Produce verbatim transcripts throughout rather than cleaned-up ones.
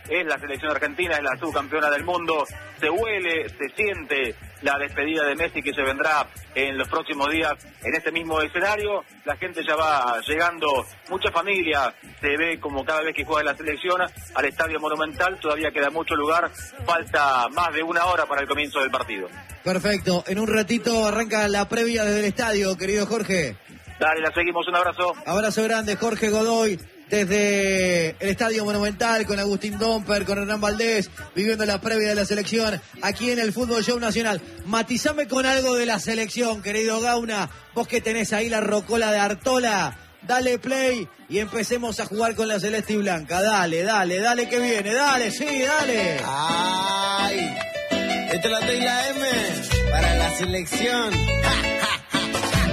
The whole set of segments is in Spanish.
es la selección argentina, es la subcampeona del mundo. Se huele, se siente la despedida de Messi que se vendrá en los próximos días en este mismo escenario. La gente ya va llegando, mucha familia se ve como cada vez que juega la selección al Estadio Monumental. Todavía queda mucho lugar, falta más de una hora para el comienzo del partido. Perfecto, en un ratito arranca la previa desde el estadio, querido Jorge. Dale, la seguimos, un abrazo. Abrazo grande, Jorge Godoy, desde el Estadio Monumental, con Agustín Domper, con Hernán Valdés, viviendo la previa de la selección, aquí en el Fútbol Show Nacional. Matizame con algo de la selección, querido Gauna, vos que tenés ahí la rocola de Artola. Dale play y empecemos a jugar con la celeste y blanca. Dale, dale, dale que viene, dale, sí, dale. Ay, esta es la T y la M para la selección. Ja, ja, ja, ja.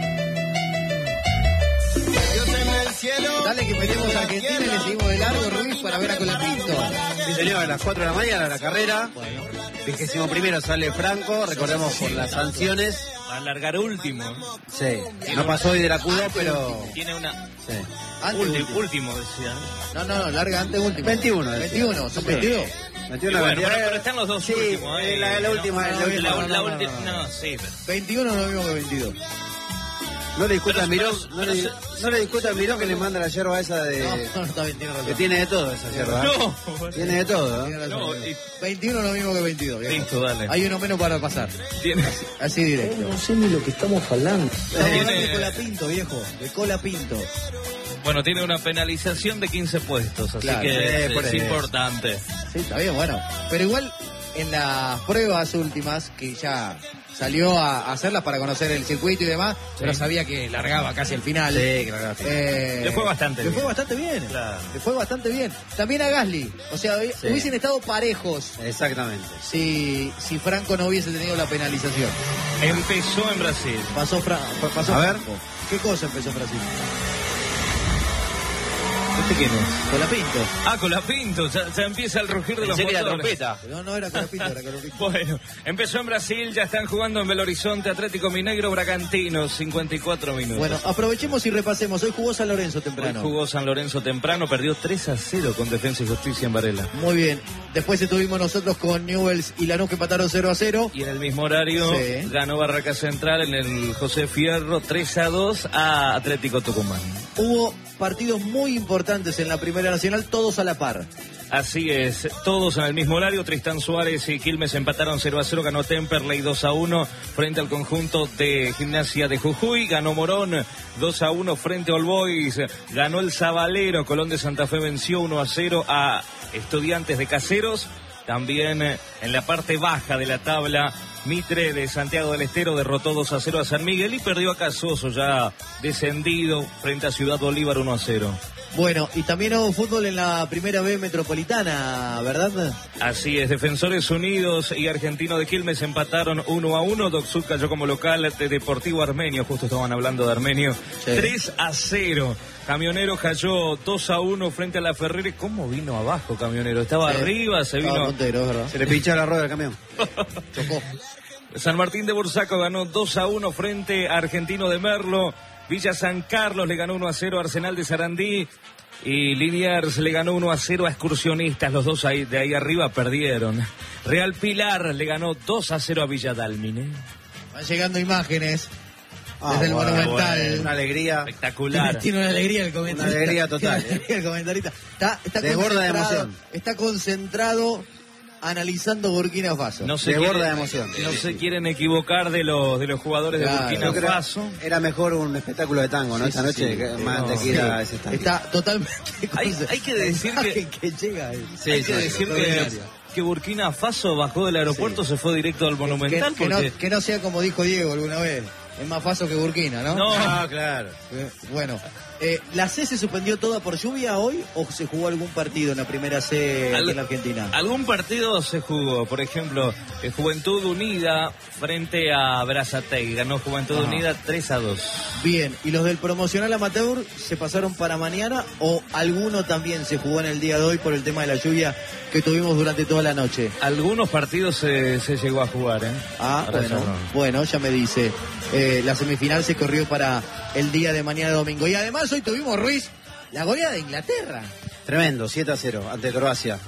Dios en el cielo. Dale que peleemos a Argentina y le seguimos de largo, Ruiz, para ver a Colapinto. Sí, señor, a las cuatro de la mañana la carrera. Bueno. Vigésimo primero sale Franco, recordemos por las sanciones. Va a largar último. Sí, no pasó hoy de la Q dos, pero... Tiene una... Sí. Antes último, último, último decía. No, no, no, larga antes último. veintiuno. veintiuno, son veintidós. veintiuno, bueno, pero, pero están los dos sí, últimos. Eh. La, la última, no, la última. La, la, no, la no, última, no, no. no, sí. Pero... veintiuno no es lo mismo que veintidós. No le discuta a Miró, pero, no, pero, le, pero, no le discuta a Miró que le manda la yerba esa de... No, no, está bien, tiene razón. Que tiene de todo esa yerba. No. Tiene de todo, ¿eh? No, y... veintiuno es lo mismo que veintidós. Viejo. Listo, dale. Hay uno menos para pasar. Tiene... Así, así directo. No sé ni lo que estamos hablando. Estamos Tiene... hablando de Colapinto, viejo. De Colapinto. Bueno, tiene una penalización de quince puestos, así Claro, que sí, es, es importante. Sí, está bien, bueno. Pero igual en las pruebas últimas, que ya salió a hacerlas para conocer el circuito y demás, sí. Pero sabía que largaba casi al final. Sí, que largaba. Eh, le fue bastante le bien. Le fue bastante bien. Claro. Le fue bastante bien. También a Gasly. O sea, sí. Hubiesen estado parejos. Exactamente. Si, si Franco no hubiese tenido la penalización. Empezó en Brasil. Pasó, Fra pasó a Franco. ver. ¿Qué cosa empezó en Brasil? ¿Este quién es? Colapinto. Ah, Colapinto, ya, ya empieza el rugir de los motores. La trompeta. No, no era Colapinto, era Colapinto. Bueno, empezó en Brasil, ya están jugando en Belo Horizonte, Atlético Mineiro, Bragantino, cincuenta y cuatro minutos. Bueno, aprovechemos y repasemos. Hoy jugó San Lorenzo temprano. Hoy jugó San Lorenzo temprano, perdió tres a cero con Defensa y Justicia en Varela. Muy bien. Después estuvimos nosotros con Newell's y Lanús, que empataron cero a cero. Y en el mismo horario sí. Ganó Barraca Central en el José Fierro tres a dos a Atlético Tucumán. Hubo partidos muy importantes en la Primera Nacional, todos a la par. Así es, todos en el mismo horario. Tristán Suárez y Quilmes empataron cero a cero, ganó Temperley dos a uno frente al conjunto de Gimnasia de Jujuy, ganó Morón dos a uno frente a All Boys, ganó el Zabalero, Colón de Santa Fe venció uno a cero a Estudiantes de Caseros. También en la parte baja de la tabla, Mitre de Santiago del Estero derrotó dos a cero a San Miguel y perdió a Casoso, ya descendido, frente a Ciudad Bolívar uno a cero. Bueno, y también hubo fútbol en la Primera B Metropolitana, ¿verdad? Así es, Defensores Unidos y Argentino de Quilmes empataron uno a uno. Docsud cayó como local de Deportivo Armenio, justo estaban hablando de Armenio, sí. tres a cero. Camionero cayó dos a uno frente a la Ferrere. ¿Cómo vino abajo Camionero? Estaba sí. arriba, se vino... Puntero, ¿verdad? Se le pinchó la rueda del camión. Chocó. San Martín de Bursaco ganó dos a uno frente a Argentino de Merlo. Villa San Carlos le ganó uno a cero a Arsenal de Sarandí. Y Liniers le ganó uno a cero a Excursionistas. Los dos ahí, de ahí arriba perdieron. Real Pilar le ganó dos a cero a Villa Dálmine. Van llegando imágenes ah, desde el bueno, Monumental. Bueno, una alegría espectacular. Tiene una alegría el comentarista. Una alegría total. Tiene una alegría el comentarista. Está, está desborda de emoción. Está concentrado analizando Burkina Faso. No se desborda quieren, de emoción. No se quieren equivocar de los de los jugadores claro, de Burkina Faso. Era mejor un espectáculo de tango, ¿no? Sí, Esta noche sí, que, sí, más no, de que ir a ese sí. Está totalmente. Hay, hay que decir que, que llega. Sí, hay sí, que sí, decir que, que Burkina Faso bajó del aeropuerto, sí. se fue directo al Monumental. Que, que, porque... no, que no sea como dijo Diego alguna vez. Es más Faso que Burkina, ¿no? No, ah, claro. Bueno, eh, ¿la C se suspendió toda por lluvia hoy o se jugó algún partido en la primera C Al, en la Argentina? Algún partido se jugó, por ejemplo, eh, Juventud Unida frente a Brazatei, ganó Juventud ah. Unida tres a dos. Bien, ¿y los del promocional amateur se pasaron para mañana o alguno también se jugó en el día de hoy por el tema de la lluvia que tuvimos durante toda la noche? Algunos partidos se, se llegó a jugar, ¿eh? Ah, para bueno, no. bueno, ya me dice. Eh, la semifinal se corrió para el día de mañana domingo. Y además hoy tuvimos, Ruiz, la goleada de Inglaterra. Tremendo, siete a cero ante Croacia.